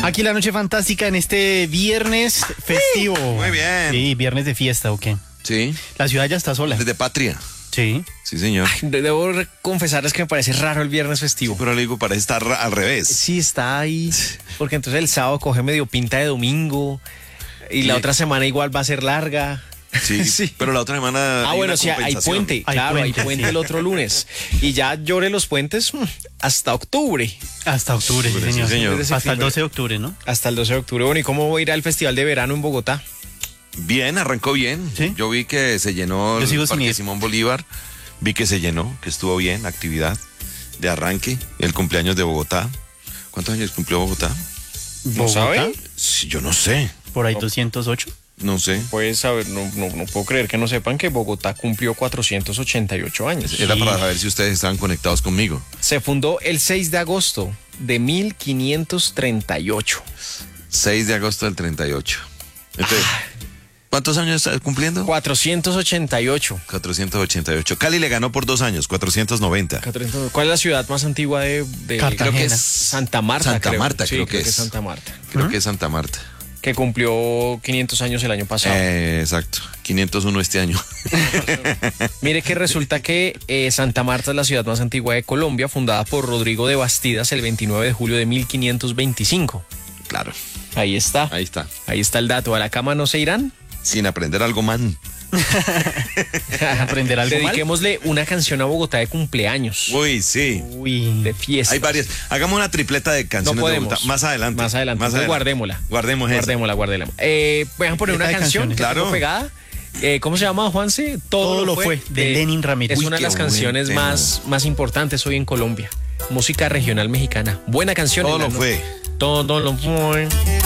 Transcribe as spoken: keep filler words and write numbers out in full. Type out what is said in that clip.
Aquí la noche fantástica en este viernes festivo. Muy bien. Sí, viernes de fiesta, ¿o qué? Sí. La ciudad ya está sola. Desde Patria. Sí. Sí, señor. Ay, debo confesarles que me parece raro el viernes festivo. Pero le digo, parece estar al revés. Sí, está ahí. Porque entonces el sábado coge medio pinta de domingo. Y Sí. la otra semana igual va a ser larga. Sí, Sí. pero la otra semana. Ah, hay bueno, una sí, hay compensación. puente. Hay claro, puente, hay puente sí. el otro lunes. Y ya llore los puentes mm, hasta octubre. Hasta octubre, sí, Octubre, sí, señor. señor. Desde Hasta el septiembre. doce de octubre, ¿no? Hasta el doce de octubre. Bueno, ¿y cómo va a ir al Festival de Verano en Bogotá? Bien, arrancó bien. ¿Sí? Yo vi que se llenó Yo el sigo sin Parque ir. Simón Bolívar. Vi que se llenó, que estuvo bien, actividad de arranque. El cumpleaños de Bogotá. ¿Cuántos años cumplió Bogotá? ¿No sabe? Sí, yo no sé. Por ahí doscientos ocho. No sé. Pues, saber, no, no, no puedo creer que no sepan que Bogotá cumplió cuatrocientos ochenta y ocho años. Era Sí. para saber si ustedes estaban conectados conmigo. Se fundó el seis de agosto de mil quinientos treinta y ocho. seis de agosto del treinta y ocho. Entonces, ¿cuántos años está cumpliendo? cuatrocientos ochenta y ocho. cuatrocientos ochenta y ocho. Cali le ganó por dos años, cuatrocientos noventa. ¿Cuál es la ciudad más antigua de, de Cartagena. creo que es Santa Marta? Santa creo. Marta, Sí, creo que es. Santa Marta. Creo que es Santa Marta. Que cumplió quinientos años el año pasado. Eh, exacto. quinientos uno este año. Mire que resulta que eh, Santa Marta es la ciudad más antigua de Colombia, fundada por Rodrigo de Bastidas el veintinueve de julio de mil quinientos veinticinco. Claro. Ahí está. Ahí está. Ahí está el dato. ¿A la cama no se irán? Sin aprender algo, man. Aprender algo mal. Dediquémosle una canción a Bogotá de cumpleaños. Uy, sí. Uy. De fiesta. Hay varias. Hagamos una tripleta de canciones No de podemos. Bogotá. Más adelante. Más adelante. Entonces, guardémosla. Guardemos esa. Guardémosla, guardémosla. Eh, ¿Pueden poner una Tripleta de canción canciones. que Claro. tengo pegada? Eh, ¿Cómo se llama, Juanse? Todo lo fue, de Lenin Ramírez. Es Uy, una de qué las buen canciones tema. más, más importantes hoy en Colombia. Música regional mexicana. Buena canción. Todo en la lo no- fue. Todo lo fue.